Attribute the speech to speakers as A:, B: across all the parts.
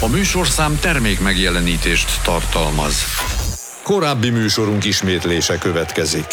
A: A műsorszám termék megjelenítést tartalmaz. Korábbi műsorunk ismétlése következik.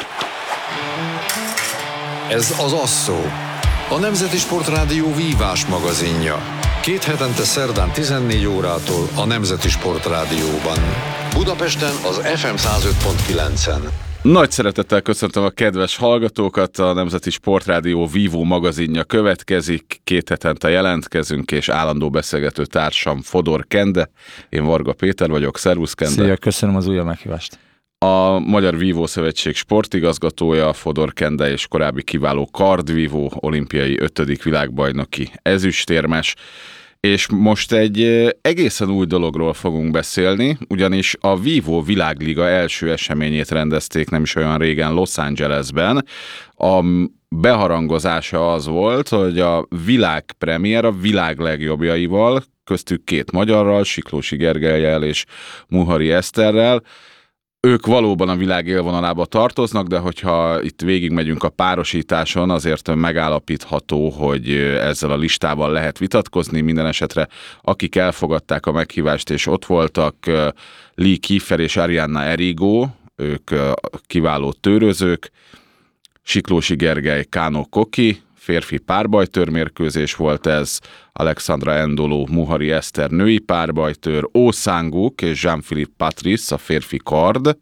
A: Ez az Asszó, a Nemzeti Sportrádió vívás magazinja. 2 hetente szerdán 14 órától a Nemzeti Sportrádióban. Budapesten az FM 105.9-en.
B: Nagy szeretettel köszöntöm a kedves hallgatókat, a Nemzeti Sportrádió vívó magazinja következik, 2 hetente jelentkezünk, és állandó beszélgető társam Fodor Kende, én Varga Péter vagyok, szervusz Kende.
C: Szia, köszönöm az újabb meghívást.
B: A Magyar Vívó Szövetség sportigazgatója, Fodor Kende, és korábbi kiváló kardvívó, olimpiai 5. világbajnoki ezüstérmes. És most egy egészen új dologról fogunk beszélni, ugyanis a Vívó Világliga első eseményét rendezték nem is olyan régen Los Angelesben. A beharangozása az volt, hogy a világpremiér a világ legjobbjaival, köztük 2 magyarral, Siklósi Gergellyel és Muhari Eszterrel. Ők valóban a világ élvonalába tartoznak, de hogyha itt végigmegyünk a párosításon, azért megállapítható, hogy ezzel a listával lehet vitatkozni. Minden esetre akik elfogadták a meghívást és ott voltak, Lee Kiefer és Arianna Erigo, ők kiváló tőrözők, Siklósi Gergely, Kánó Koki, férfi párbajtőr-mérkőzés volt ez, Alexandra Endoló, Muhari Eszter női párbajtőr, Oh Sang-uk és Jean-Philippe Patrice a férfi kard,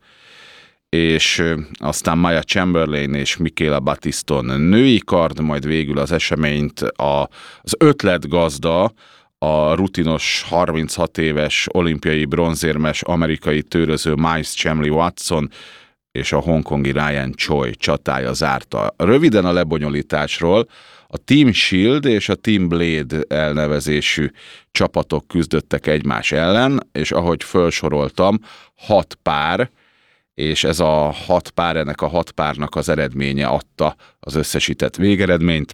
B: és aztán Maya Chamberlain és Michaela Battiston női kard, majd végül az eseményt az ötletgazda, a rutinos 36 éves olimpiai bronzérmes amerikai tőröző Miles Chamley Watson és a hongkongi Ryan Choi csatája zárta. Röviden a lebonyolításról: a Team Shield és a Team Blade elnevezésű csapatok küzdöttek egymás ellen, és ahogy felsoroltam, 6 pár, és ez a 6 pár, ennek a 6 párnak az eredménye adta az összesített végeredményt.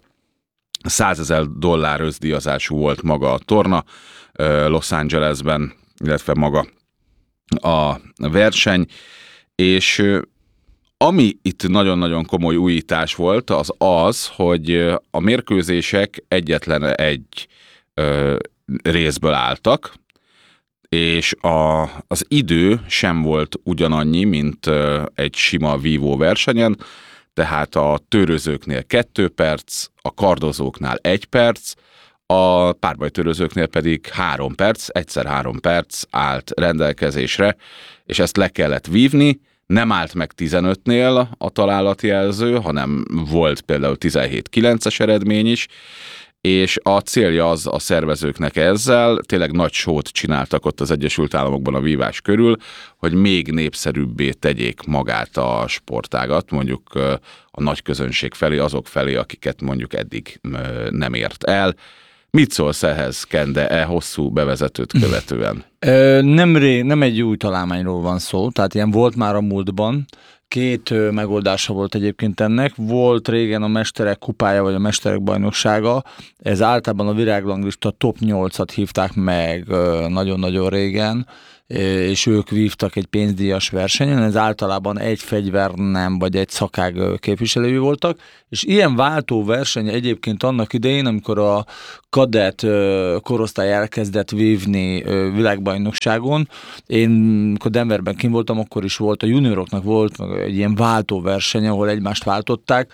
B: $100,000 összdíjazású volt maga a torna Los Angelesben, illetve maga a verseny, és ami itt nagyon-nagyon komoly újítás volt, az, hogy a mérkőzések egyetlen egy részből álltak, és az idő sem volt ugyanannyi, mint egy sima vívó versenyen, tehát a tőrözőknél 2 perc, a kardozóknál 1 perc, a párbajtőrözőknél pedig 3 perc, egyszer 3 perc állt rendelkezésre, és ezt le kellett vívni. Nem állt meg 15-nél a találatjelző, hanem volt például 17-9-es eredmény is, és a célja az a szervezőknek ezzel, tényleg nagy sót csináltak ott az Egyesült Államokban a vívás körül, hogy még népszerűbbé tegyék magát a sportágat, mondjuk a nagy közönség felé, azok felé, akiket mondjuk eddig nem ért el. Mit szólsz ehhez, Kende, hosszú bevezetőt követően?
C: Nem egy új találmányról van szó, tehát ilyen volt már a múltban. 2 megoldása volt egyébként ennek. Volt régen a Mesterek kupája, vagy a Mesterek bajnoksága. Ez általában a világranglista top 8-at hívták meg nagyon-nagyon régen, és ők vívtak egy pénzdíjas versenyen, ez általában egy fegyver nem, vagy egy szakág képviselői voltak, és ilyen váltó verseny egyébként annak idején, amikor a kadett korosztály elkezdett vívni világbajnokságon, én amikor Denverben kint voltam, akkor is volt, a junioroknak volt egy ilyen váltó verseny, ahol egymást váltották.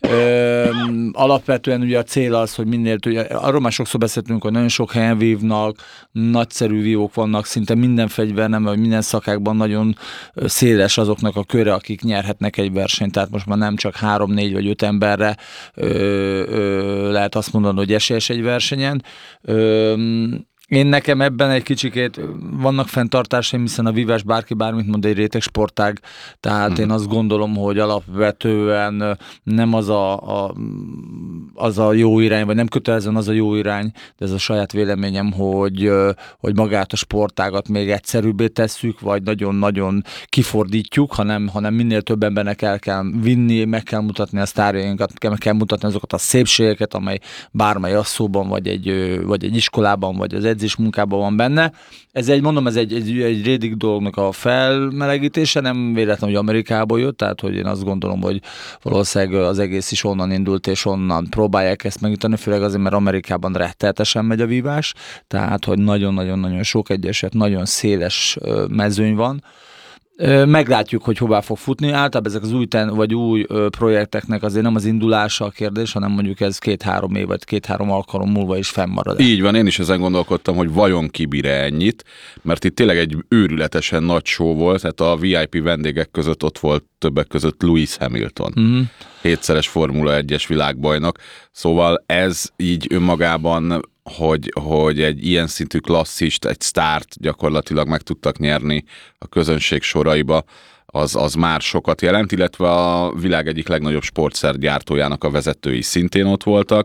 C: Alapvetően ugye a cél az, hogy minél, ugye, arról már sokszor beszéltünk, hogy nagyon sok helyen vívnak, nagyszerű vívók vannak, szinte minden fegyver, nem, vagy minden szakákban nagyon széles azoknak a köre, akik nyerhetnek egy versenyt, tehát most már nem csak 3, 4 vagy 5 emberre lehet azt mondani, hogy esélyes egy versenyen. Én nekem ebben egy kicsikét vannak fenntartásaim, hiszen a vívás bárki bármit mond, egy réteg sportág, tehát én azt gondolom, hogy alapvetően nem az a jó irány, vagy nem kötelezően az a jó irány, de ez a saját véleményem, hogy magát a sportágat még egyszerűbbé tesszük, vagy nagyon-nagyon kifordítjuk, hanem minél több embernek el kell vinni, meg kell mutatni a sztárjainkat, meg kell mutatni azokat a szépségeket, amely bármely asszóban, vagy egy iskolában, vagy az edzés munkában van benne. Ez egy rédig dolognak a felmelegítése, nem véletlen, hogy Amerikából jött, tehát hogy én azt gondolom, hogy valószínűleg az egész is onnan indult, és onnan próbálják ezt megütni, főleg azért, mert Amerikában rettenetesen megy a vívás, tehát hogy nagyon-nagyon-nagyon sok egyeset, nagyon széles mezőny van. Meglátjuk, hogy hová fog futni. Általában ezek az új projekteknek azért nem az indulása a kérdés, hanem mondjuk ez 2-3 év, vagy 2-3 alkalom múlva is fennmarad.
B: Így van, én is ezen gondolkodtam, hogy vajon kibír-e ennyit, mert itt tényleg egy őrületesen nagy show volt, tehát a VIP vendégek között ott volt többek között Lewis Hamilton. 7-szeres Formula 1-es világbajnok. Szóval ez így önmagában, hogy egy ilyen szintű klasszist, egy sztárt gyakorlatilag meg tudtak nyerni a közönség soraiba, az már sokat jelent, illetve a világ egyik legnagyobb sportszergyártójának a vezetői szintén ott voltak,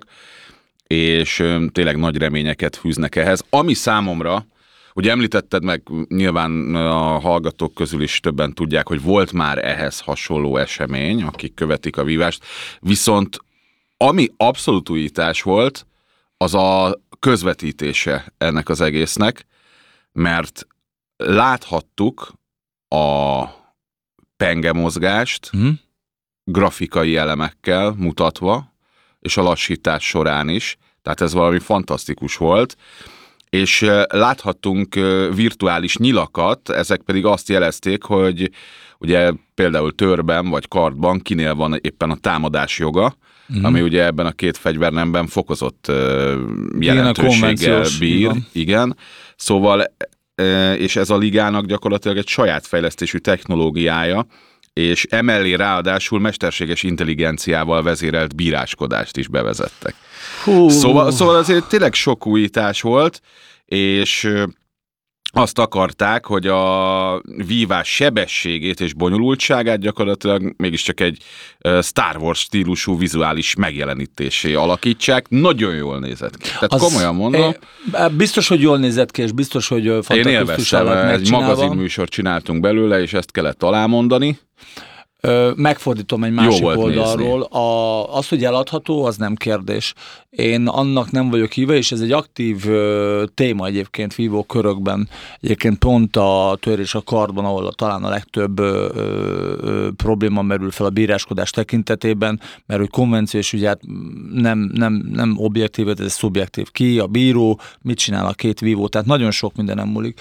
B: és tényleg nagy reményeket fűznek ehhez. Ami számomra, ugye említetted meg, nyilván a hallgatók közül is többen tudják, hogy volt már ehhez hasonló esemény, akik követik a vívást, viszont ami abszolút újítás volt, az a közvetítése ennek az egésznek, mert láthattuk a pengemozgást grafikai elemekkel mutatva, és a lassítás során is, tehát ez valami fantasztikus volt, és láthattunk virtuális nyilakat, ezek pedig azt jelezték, hogy ugye például törben vagy kardban kinél van éppen a támadás joga, ami ugye ebben a két fegyvernemben fokozott jelentőséggel bír. Igen. Szóval, és ez a ligának gyakorlatilag egy saját fejlesztésű technológiája, és emellé ráadásul mesterséges intelligenciával vezérelt bíráskodást is bevezettek. Szóval azért tényleg sok újítás volt, és azt akarták, hogy a vívás sebességét és bonyolultságát gyakorlatilag mégiscsak egy Star Wars stílusú vizuális megjelenítésé alakítsák. Nagyon jól nézett ki. Tehát komolyan mondom.
C: Biztos, hogy jól nézett ki, és biztos, hogy fantasztikus
B: lett megcsinálva. Egy magazinműsort csináltunk belőle, és ezt kellett alámondani.
C: Megfordítom egy másik oldalról. Az, hogy eladható, az nem kérdés. Én annak nem vagyok híve, és ez egy aktív téma egyébként vívó körökben. Egyébként pont a tör és a kardban, ahol talán a legtöbb probléma merül fel a bíráskodás tekintetében, mert hogy konvenciós ügyet nem objektív, ez szubjektív. Ki a bíró, mit csinál a két vívó, tehát nagyon sok mindenem múlik.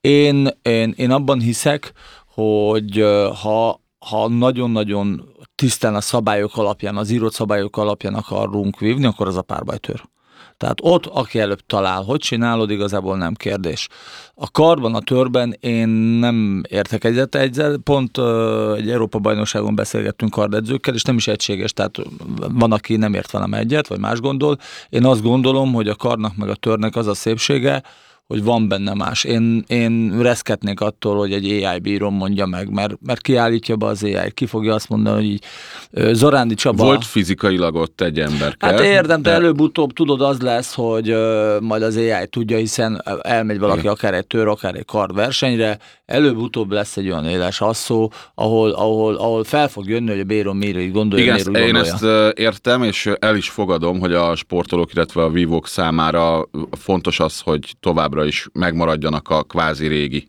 C: Én abban hiszek, hogy ha nagyon-nagyon tisztán a szabályok alapján, az írott szabályok alapján akarunk vívni, akkor az a párbajtőr. Tehát ott, aki előbb talál, hogy csinálod, igazából nem kérdés. A kardban, a törben én nem értek egyet. Pont egy Európa-bajnokságon beszélgettünk kardedzőkkel, és nem is egységes, tehát van, aki nem ért velem egyet, vagy más gondol. Én azt gondolom, hogy a kardnak meg a törnek az a szépsége, hogy van benne más. Én reszketnék attól, hogy egy AI bírom mondja meg, mert kiállítja be az AI, ki fogja azt mondani, hogy így Zorándi Csaba...
B: Volt fizikailag ott egy ember.
C: Hát érdem, de előbb-utóbb tudod, az lesz, hogy majd az AI tudja, hiszen elmegy valaki akár egy tör, akár egy kard versenyre, előbb-utóbb lesz egy olyan éles asszó, ahol fel fog jönni, hogy a bírom mire így gondolja,
B: igen,
C: miért úgy gondolja.
B: Én ezt értem, és el is fogadom, hogy a sportolók, illetve a vívók számára fontos az, hogy továbbra is megmaradjanak a kvázi régi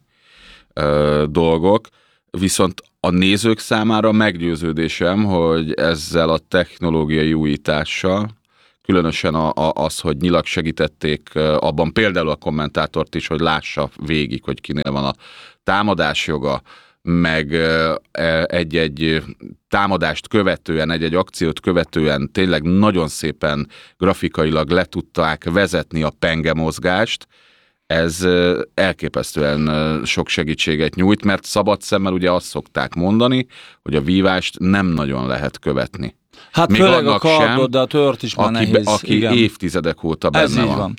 B: dolgok, viszont a nézők számára meggyőződésem, hogy ezzel a technológiai újítással, különösen az, hogy nyilak segítették abban például a kommentátort is, hogy lássa végig, hogy kinél van a támadásjoga, meg egy-egy támadást követően, egy-egy akciót követően tényleg nagyon szépen grafikailag le tudták vezetni a pengemozgást. Ez elképesztően sok segítséget nyújt, mert szabad szemmel ugye azt szokták mondani, hogy a vívást nem nagyon lehet követni.
C: Hát még főleg a kardot, de a tört is már nehéz.
B: Aki igen. Évtizedek óta benne
C: ez
B: van.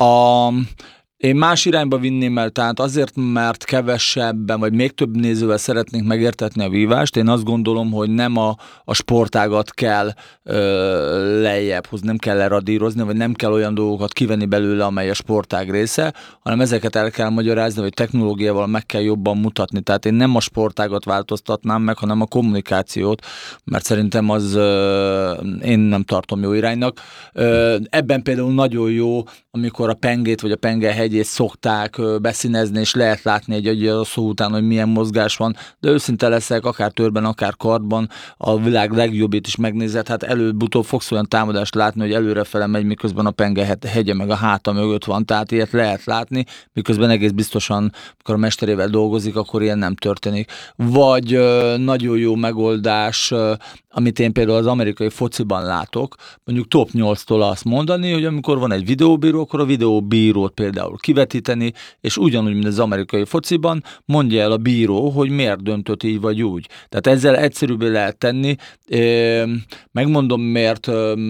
C: Én más irányba vinném el, tehát azért, mert kevesebben, vagy még több nézővel szeretnénk megértetni a vívást, én azt gondolom, hogy nem a sportágat kell lejjebb hozni, nem kell leradírozni, vagy nem kell olyan dolgokat kivenni belőle, amely a sportág része, hanem ezeket el kell magyarázni, vagy technológiával meg kell jobban mutatni. Tehát én nem a sportágat változtatnám meg, hanem a kommunikációt, mert szerintem az én nem tartom jó iránynak. Ebben például nagyon jó, amikor a pengét, vagy a penge hegyét szokták beszínezni, és lehet látni egy szó után, hogy milyen mozgás van, de őszinte leszek, akár törben, akár kardban, a világ legjobbét is megnézed, hát előbb-utóbb fogsz olyan támadást látni, hogy előrefele megy, miközben a penge hegye meg a háta mögött van, tehát ilyet lehet látni, miközben egész biztosan, amikor a mesterével dolgozik, akkor ilyen nem történik. Vagy nagyon jó megoldás, amit én például az amerikai fociban látok, mondjuk top 8-tól azt mondani, hogy amikor van egy videóbíró, akkor a videóbírót például kivetíteni, és ugyanúgy, mint az amerikai fociban, mondja el a bíró, hogy miért döntött így vagy úgy. Tehát ezzel egyszerűbbé lehet tenni. Megmondom miért,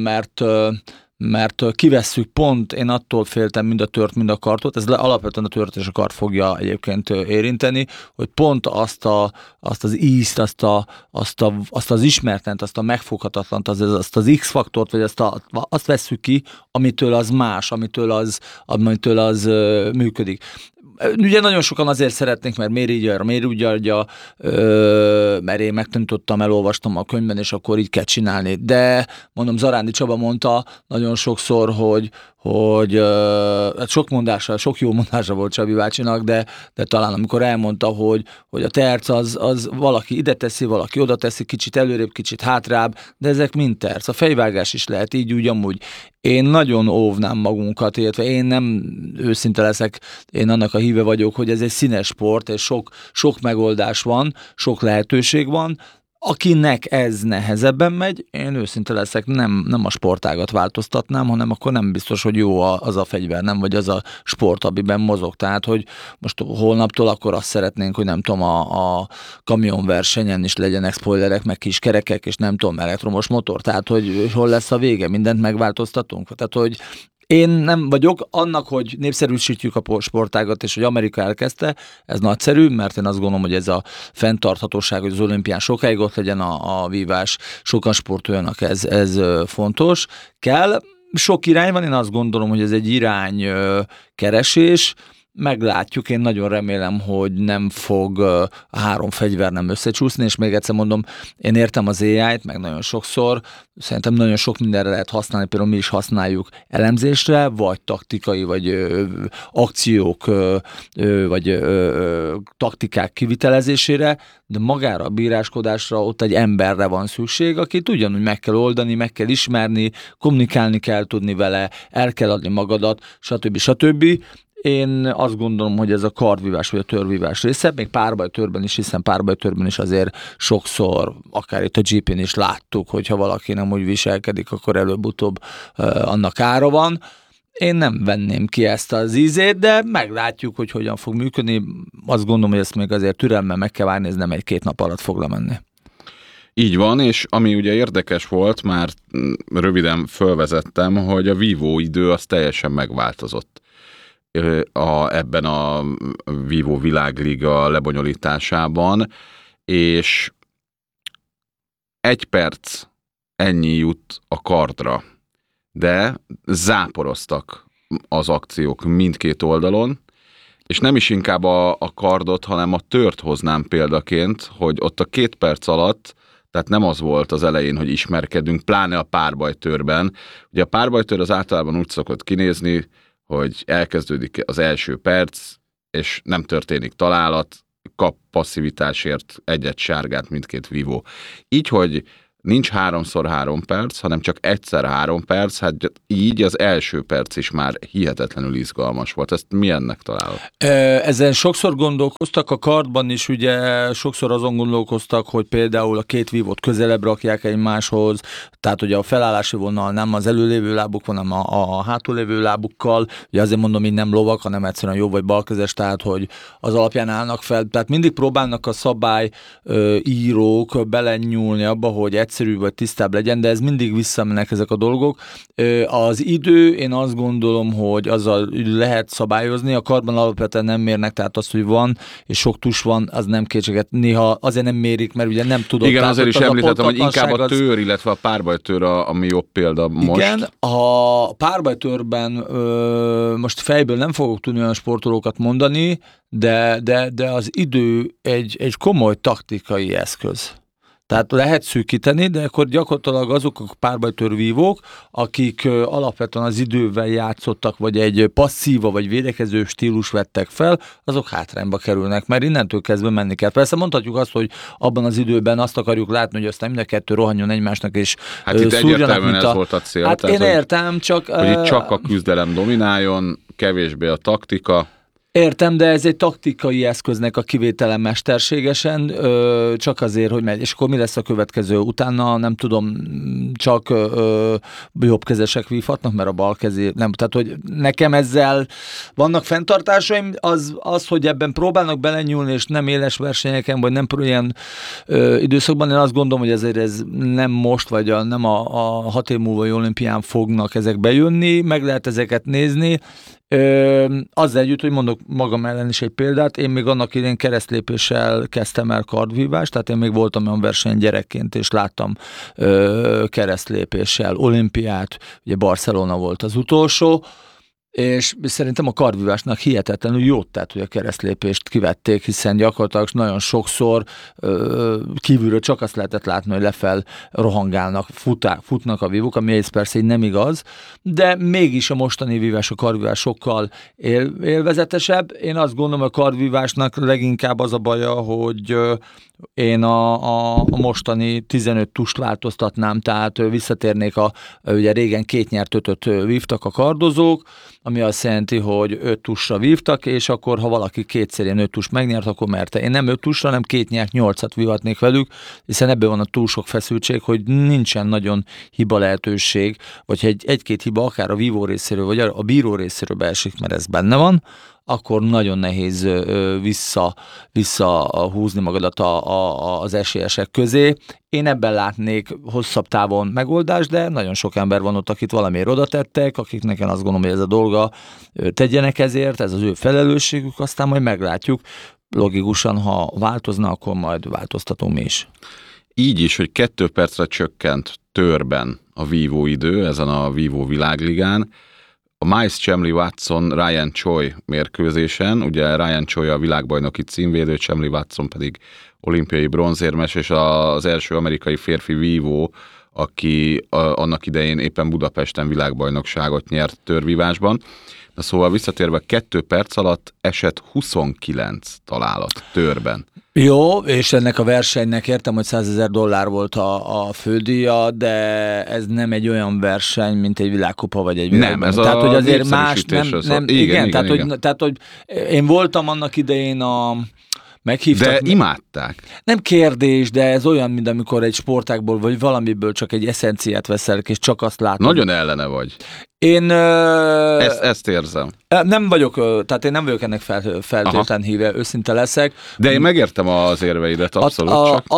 C: mert kivesszük pont, én attól féltem mind a tört, mind a kartot, ez alapvetően a tört és a kart fogja egyébként érinteni, hogy pont azt az ízt, azt az ismertlent, azt a megfoghatatlant, azt az X-faktort, vagy azt vesszük ki, amitől az más, amitől az működik. Ugye nagyon sokan azért szeretnék, mert miért úgy adja, mert én megtanítottam, elolvastam a könyvben, és akkor így kell csinálni. De mondom, Zarándi Csaba mondta nagyon sokszor, hogy sok jó mondása volt Csabi bácsinak, de talán amikor elmondta, hogy a terc az valaki ide teszi, valaki oda teszi, kicsit előrébb, kicsit hátrább, de ezek mind terc. A fejvágás is lehet így, úgy, amúgy. Én nagyon óvnám magunkat, illetve én nem őszinte leszek, én annak a híve vagyok, hogy ez egy színes sport, és sok megoldás van, sok lehetőség van. Akinek ez nehezebben megy, én őszinte leszek, nem a sportágat változtatnám, hanem akkor nem biztos, hogy jó az a fegyver, nem, vagy az a sport, amiben mozog. Tehát, hogy most holnaptól akkor azt szeretnénk, hogy nem tudom, a kamionversenyen is legyenek spoilerek, meg kis kerekek, és nem tudom, elektromos motor. Tehát, hogy hol lesz a vége, mindent megváltoztatunk. Tehát, hogy én nem vagyok annak, hogy népszerűsítjük a sportágat, és hogy Amerika elkezdte, ez nagyszerű, mert én azt gondolom, hogy ez a fenntarthatóság, hogy az olimpián sokáig ott legyen a vívás, sokan sportoljanak, ez fontos. Kell, sok irány van, én azt gondolom, hogy ez egy iránykeresés, meglátjuk, én nagyon remélem, hogy nem fog a három fegyver nem összecsúszni, és még egyszer mondom, én értem az AI-t, meg nagyon sokszor, szerintem nagyon sok mindenre lehet használni, például mi is használjuk elemzésre, vagy taktikai, vagy akciók, vagy taktikák kivitelezésére, de magára a bíráskodásra ott egy emberre van szükség, akit ugyanúgy meg kell oldani, meg kell ismerni, kommunikálni kell tudni vele, el kell adni magadat, stb. Én azt gondolom, hogy ez a kardvívás vagy a törvívás része, még párbajtőrben is, hiszen párbajtőrben is azért sokszor, akár itt a GP-n is láttuk, hogyha valaki nem úgy viselkedik, akkor előbb-utóbb annak ára van. Én nem venném ki ezt az ízét, de meglátjuk, hogy hogyan fog működni. Azt gondolom, hogy ezt még azért türelemmel meg kell várni, ez nem 1-2 nap alatt fog lemenni.
B: Így van, és ami ugye érdekes volt, már röviden fölvezettem, hogy a vívó idő az teljesen megváltozott. Ebben a Vívó Világliga lebonyolításában, és 1 perc ennyi jut a kardra, de záporoztak az akciók mindkét oldalon, és nem is inkább a kardot, hanem a tört hoznám példaként, hogy ott a 2 perc alatt, tehát nem az volt az elején, hogy ismerkedünk, pláne a párbajtőrben. Ugye a párbajtőr az általában úgy szokott kinézni, hogy elkezdődik az első perc, és nem történik találat, kap passzivitásért 1 sárgát mindkét vívó. Így, hogy nincs 3x3 perc, hanem csak 1x3 perc, hát így az első perc is már hihetetlenül izgalmas volt. Ezt milyennek találod?
C: Ezen sokszor gondolkoztak, a kardban is ugye sokszor azon gondolkoztak, hogy például a 2 vívót közelebb rakják egymáshoz, tehát ugye a felállási vonal nem az előlévő lábuk, hanem a hátulévő lábukkal, ugye azért mondom, így nem lovak, hanem egyszerűen jobb vagy balkezes, tehát hogy az alapján állnak fel, tehát mindig próbálnak a szabályírók belenyúlni abba, hogy egyszerű vagy tisztább legyen, de ez mindig visszamennek ezek a dolgok. Az idő, én azt gondolom, hogy azzal lehet szabályozni, a kardban alapvetően nem mérnek, tehát az, hogy van, és sok tus van, az nem kétséget. Néha azért nem mérik, mert ugye nem tudod.
B: Igen, azért is említettem, hogy inkább a tőr, illetve a párbajtőr ami jobb példa most.
C: Igen, a párbajtőrben most fejből nem fogok tudni olyan sportolókat mondani, de az idő egy komoly taktikai eszköz. Tehát lehet szűkíteni, de akkor gyakorlatilag azok a párbajtörvívók, akik alapvetően az idővel játszottak, vagy egy passzíva, vagy védekező stílus vettek fel, azok hátrányba kerülnek, mert innentől kezdve menni kell. Persze mondhatjuk azt, hogy abban az időben azt akarjuk látni, hogy aztán mind a kettő rohanjon egymásnak, és
B: hát itt egyértelműen ez volt a cél.
C: Hát
B: tehát,
C: én értem, csak...
B: Hogy itt csak a küzdelem domináljon, kevésbé a taktika.
C: Értem, de ez egy taktikai eszköznek a kivétele mesterségesen, csak azért, hogy megy. És akkor mi lesz a következő? Utána nem tudom, csak jobbkezesek vívhatnak, mert a balkezé nem. Tehát, hogy nekem ezzel vannak fenntartásaim, az, hogy ebben próbálnak belenyúlni, és nem éles versenyeken, vagy nem ilyen időszakban, én azt gondolom, hogy ezért ez nem most, vagy nem a 6 év múlva olimpián fognak ezek bejönni, meg lehet ezeket nézni. Azzal együtt, hogy mondok magam ellen is egy példát, én még annak idején keresztlépéssel kezdtem el kardvívást, tehát én még voltam olyan verseny gyerekként, és láttam keresztlépéssel olimpiát, ugye Barcelona volt az utolsó, és szerintem a kardvívásnak hihetetlenül jót tett, hogy a keresztlépést kivették, hiszen gyakorlatilag nagyon sokszor kívülről csak azt lehetett látni, hogy lefel rohangálnak, futnak a vívók, ami ez persze így nem igaz, de mégis a mostani vívás, a kardvívás sokkal élvezetesebb. Én azt gondolom, a kardvívásnak leginkább az a baja, hogy én a mostani 15 tust változtatnám, tehát visszatérnék ugye régen 2 nyert 5-öt vívtak a kardozók, ami azt jelenti, hogy 5 tusra vívtak, és akkor ha valaki kétszer ilyen 5 tust megnyert, akkor merte. Én nem 5 tusra, hanem 2 nyert 8-at vívhatnék velük, hiszen ebből van a túl sok feszültség, hogy nincsen nagyon hiba lehetőség, vagy ha egy-két hiba akár a vívó részéről, vagy a bíró részéről beesik, mert ez benne van, akkor nagyon nehéz visszahúzni magadat az esélyesek közé. Én ebben látnék hosszabb távon megoldást, de nagyon sok ember van ott, akit valamiért oda tettek, akiknek én azt gondolom, hogy ez a dolga, tegyenek ezért, ez az ő felelősségük, aztán majd meglátjuk. Logikusan, ha változna, akkor majd változtatunk mi is.
B: Így is, hogy 2 percre csökkent törben a vívó idő, ezen a vívó világligán, a Miles Chamley Watson Ryan Choi mérkőzésen, ugye Ryan Choi a világbajnoki címvédő, Chamley Watson pedig olimpiai bronzérmes, és az első amerikai férfi vívó, aki annak idején éppen Budapesten világbajnokságot nyert törvívásban. Na szóval visszatérve 2 perc alatt esett 29 találat törben.
C: Jó, és ennek a versenynek értem, hogy $100,000 volt a fődíja, de ez nem egy olyan verseny, mint egy világkupa vagy egy világbajnok.
B: Nem, ez
C: tehát,
B: a
C: hogy azért más nem
B: igen,
C: tehát, hogy én voltam annak idején meghívtak.
B: De imádták.
C: Nem kérdés, de ez olyan, mint amikor egy sportágból vagy valamiből csak egy eszenciát veszel, és csak azt látod.
B: Nagyon ellene vagy.
C: Én
B: ezt érzem.
C: Nem vagyok, tehát én nem vagyok ennek feltétlen híve, őszinte leszek.
B: De én megértem az érveidet, abszolút csak.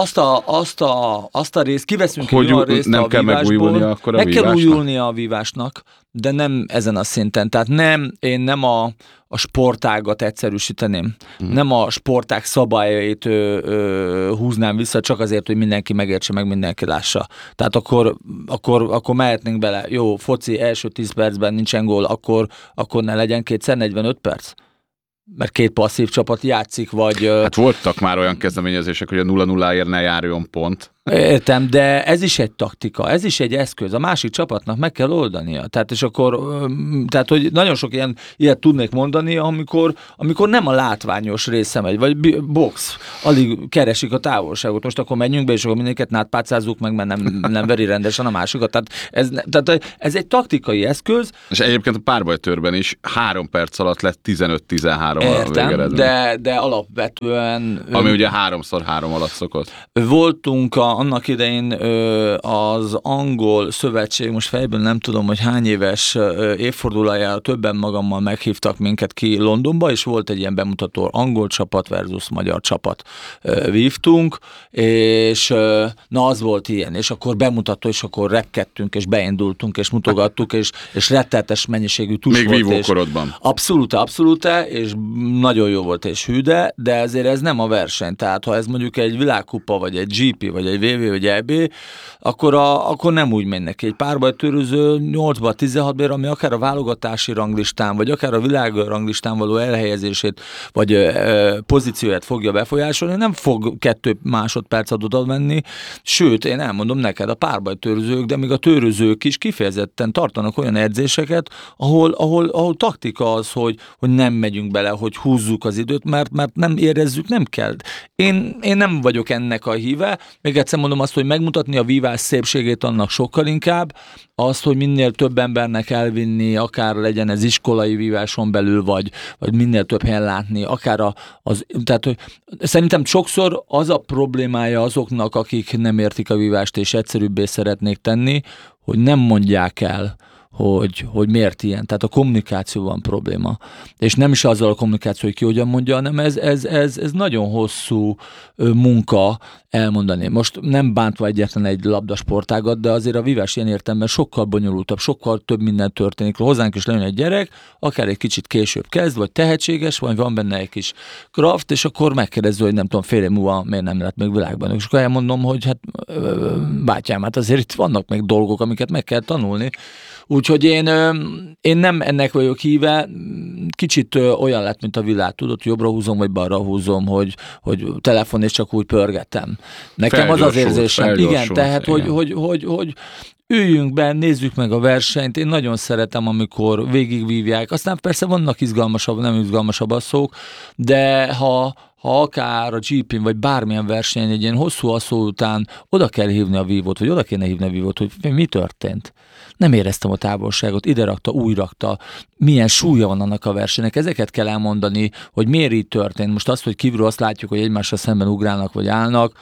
C: Azt a részt, kiveszünk
B: hogy
C: egy olyan részt
B: nem
C: a
B: kell
C: vívásból,
B: megújulnia akkor a
C: meg
B: vívásnak?
C: kell újulnia a vívásnak, de nem ezen a szinten. Tehát én nem a sportágat egyszerűsíteném. Nem a sportág szabályait húznám vissza, csak azért, hogy mindenki megértse, meg mindenki lássa. Tehát akkor mehetnénk bele. Jó, foci első 10 percben nincsen gól, akkor ne legyen 2x45 perc? Mert 2 passzív csapat játszik, vagy...
B: Hát voltak már olyan kezdeményezések, hogy a 0-0-ért ne járjon pont.
C: Értem, de ez is egy taktika, ez is egy eszköz, a másik csapatnak meg kell oldania. Tehát, és akkor, tehát, hogy nagyon sok ilyet tudnék mondani, amikor nem a látványos része megy, vagy box, alig keresik a távolságot, most akkor menjünk be, és akkor mindenket nátpácázzuk meg, mert nem veri rendesen a másikat. Tehát ez egy taktikai eszköz.
B: És egyébként a párbajtőrben is 3 perc alatt lett 15-13 a végeredmény.
C: De alapvetően...
B: Ami ugye 3x3 alatt szokott.
C: Voltunk annak idején az angol szövetség, most fejből nem tudom, hogy hány éves évfordulójára többen magammal meghívtak minket ki Londonba, és volt egy ilyen bemutató angol csapat versus magyar csapat vívtunk, és na az volt ilyen, és akkor bemutató, és akkor repkedtünk, és beindultunk, és mutogattuk, és rettenetes mennyiségű tus
B: még
C: volt.
B: Még vívókorodban.
C: Abszolút, és nagyon jó volt, és hű, de ezért ez nem a verseny. Tehát ha ez mondjuk egy világkupa, vagy egy GP, vagy egy vagy VB, vagy EB, akkor nem úgy megy neki. Egy párbajtőröző 8-ba, 16-ba, ami akár a válogatási ranglistán, vagy akár a világ ranglistán való elhelyezését, vagy pozícióját fogja befolyásolni, nem fog 2 másodpercet oda menni, sőt, én elmondom neked, a párbajtőrözők, de még a tőrözők is kifejezetten tartanak olyan edzéseket, ahol taktika az, hogy nem megyünk bele, hogy húzzuk az időt, mert nem érezzük, nem kell. Én nem vagyok ennek a híve, még egyszer mondom azt, hogy megmutatni a vívás szépségét annak sokkal inkább, azt, hogy minél több embernek elvinni, akár legyen ez iskolai víváson belül, vagy minél több helyen látni, akár tehát, hogy szerintem sokszor az a problémája azoknak, akik nem értik a vívást és egyszerűbbé szeretnék tenni, hogy nem mondják el, hogy miért ilyen. Tehát a kommunikáció van probléma. És nem is azzal a kommunikáció, hogy ki hogyan mondja, hanem ez nagyon hosszú munka elmondani. Most nem bántva egyetlen egy labdasportágat, de azért a vívás ilyen értelemben sokkal bonyolultabb, sokkal több minden történik. Hozzánk is lejön egy gyerek, akár egy kicsit később kezd, vagy tehetséges, vagy van benne egy kis kraft, és akkor megkérdező, hogy nem tudom, fél év múlva miért nem lett még világban. És akkor elmondom, hogy hát bátyám, hát azért itt vannak még dolgok, amiket meg kell tanulni. Úgyhogy én nem ennek vagyok híve, kicsit olyan lett, mint a világ, tudod, jobbra húzom, vagy balra húzom, hogy telefon és csak úgy pörgetem. Nekem az érzésem. Igen, tehát, hogy üljünk be, nézzük meg a versenyt, én nagyon szeretem, amikor végigvívják, aztán persze vannak izgalmasabb, nem izgalmasabb asszók, de ha akár a GP-n, vagy bármilyen versenyen egy ilyen hosszú asszó után oda kell hívni a vívót, vagy oda kéne hívni a vívót, hogy mi történt. Nem éreztem a távolságot, ide rakta, úgy rakta, milyen súlya van annak a versenynek, ezeket kell elmondani, hogy miért így történt. Most azt, hogy kívülről azt látjuk, hogy egymással szemben ugrálnak, vagy állnak,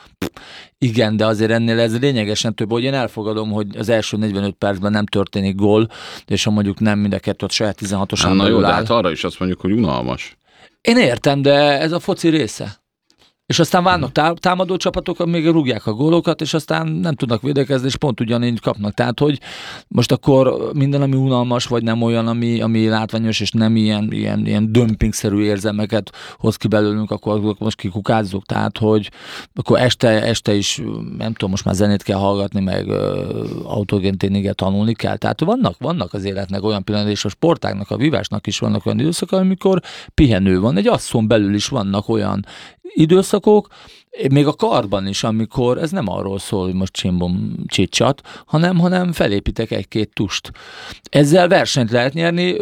C: igen, de azért ennél ez lényegesen több, hogy én elfogadom, hogy az első 45 percben nem történik gól, és ha mondjuk nem mind a kettőt saját 16-osan
B: belül áll. Hát arra is azt mondjuk, hogy unalmas.
C: Én értem, de ez a foci része. És aztán vannak támadó csapatok, amíg rúgják a gólokat, és aztán nem tudnak védekezni, és pont ugyanígy kapnak. Tehát, hogy most akkor minden, ami unalmas, vagy nem olyan, ami látványos, és nem ilyen dömpingszerű érzelmeket hoz ki belőlünk, akkor most kikukázzuk. Tehát, hogy akkor este is, nem tudom, most már zenét kell hallgatni, meg autogénténiget tanulni kell. Tehát vannak az életnek olyan pillanatok, és a sportágnak, a vívásnak is vannak olyan időszak, amikor pihenő van. Egy asszon belül is vannak olyan időszakok, még a karban is, amikor ez nem arról szól, hogy most csimbom csicsat, hanem felépítek egy-két tust. Ezzel versenyt lehet nyerni,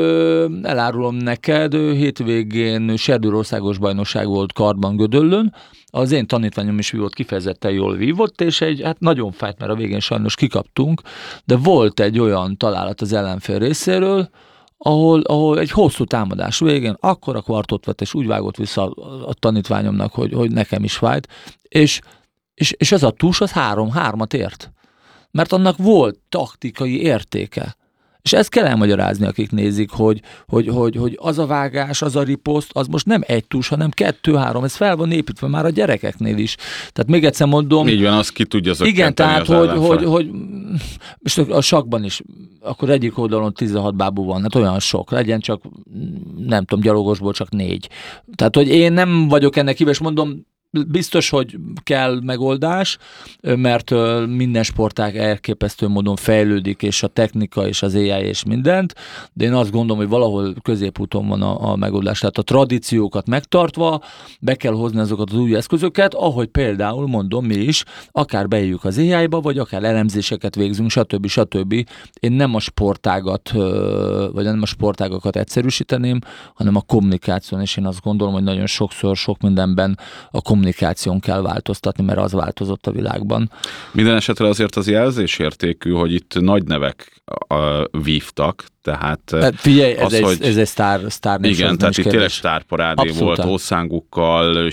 C: elárulom neked, hétvégén Serdül országos bajnokság volt karban Gödöllön, az én tanítványom is vívott, kifejezetten jól vívott, és hát nagyon fájt, mert a végén sajnos kikaptunk, de volt egy olyan találat az ellenfél részéről, ahol egy hosszú támadás végén akkora kvartot vett, és úgy vágott vissza a tanítványomnak, hogy nekem is fájt, és ez a tus az 3-3-at ért. Mert annak volt taktikai értéke. És ezt kell elmagyarázni, akik nézik, hogy az a vágás, az a riposzt, az most nem egy tus, hanem 2-3, ez fel van építve már a gyerekeknél is. Tehát még egyszer mondom...
B: Így van, az ki tudja zökkenteni.
C: Igen, tehát, hogy és a sakban is, akkor egyik oldalon 16 bábú van, hát olyan sok, legyen csak, nem tudom, gyalogosból csak 4. Tehát, hogy én nem vagyok ennek híves, mondom, biztos, hogy kell megoldás, mert minden sportág elképesztő módon fejlődik, és a technika, és az AI, és mindent, de én azt gondolom, hogy valahol középúton van a megoldás. Tehát a tradíciókat megtartva, be kell hozni azokat az új eszközöket, ahogy például, mondom, mi is, akár beírjuk az AI-ba, vagy akár elemzéseket végzünk, stb. Én nem a sportágat, vagy nem a sportágakat egyszerűsíteném, hanem a kommunikáción, és én azt gondolom, hogy nagyon sokszor, sok mindenben a kommunikáción kell változtatni, mert az változott a világban.
B: Minden esetre azért az jelzésértékű, hogy itt nagy nevek vívtak, tehát
C: figyelj, ez egy sztár
B: igen, tehát itt tényleg sztárparádé volt Ószángukkal,